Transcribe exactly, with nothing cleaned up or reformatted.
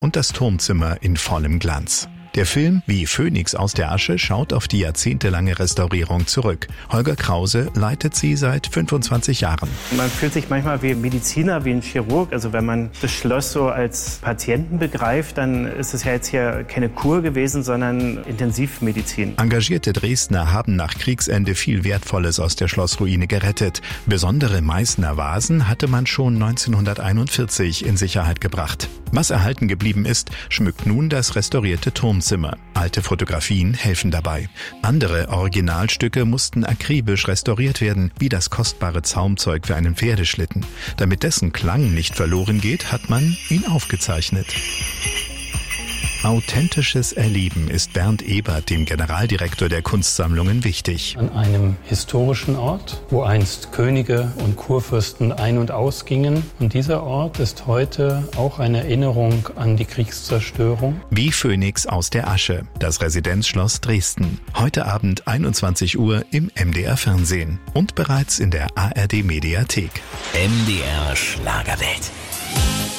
und das Turmzimmer in vollem Glanz. Der Film Wie Phönix aus der Asche schaut auf die jahrzehntelange Restaurierung zurück. Holger Krause leitet sie seit fünfundzwanzig Jahren. Man fühlt sich manchmal wie ein Mediziner, wie ein Chirurg. Also wenn man das Schloss so als Patienten begreift, dann ist es ja jetzt hier keine Kur gewesen, sondern Intensivmedizin. Engagierte Dresdner haben nach Kriegsende viel Wertvolles aus der Schlossruine gerettet. Besondere Meißner Vasen hatte man schon neunzehnhunderteinundvierzig in Sicherheit gebracht. Was erhalten geblieben ist, schmückt nun das restaurierte Turmzimmer. Alte Fotografien helfen dabei. Andere Originalstücke mussten akribisch restauriert werden, wie das kostbare Zaumzeug für einen Pferdeschlitten. Damit dessen Klang nicht verloren geht, hat man ihn aufgezeichnet. Authentisches Erleben ist Bernd Ebert, dem Generaldirektor der Kunstsammlungen, wichtig. An einem historischen Ort, wo einst Könige und Kurfürsten ein- und ausgingen. Und dieser Ort ist heute auch eine Erinnerung an die Kriegszerstörung. Wie Phönix aus der Asche, das Residenzschloss Dresden. Heute Abend einundzwanzig Uhr im M D R Fernsehen und bereits in der A R D Mediathek. M D R Schlagerwelt.